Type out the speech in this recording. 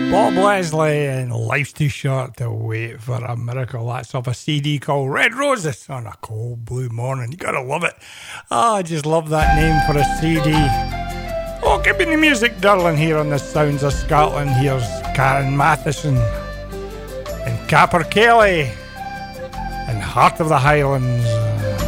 Bob Leslie and Life's Too Short to Wait for a Miracle. That's off a CD called Red Roses on a cold blue morning. You gotta love it. Oh, I just love that name for a CD. Oh, give me the music, darling, here on the Sounds of Scotland. Here's Karen Matheson and Capper Kelly and Heart of the Highlands.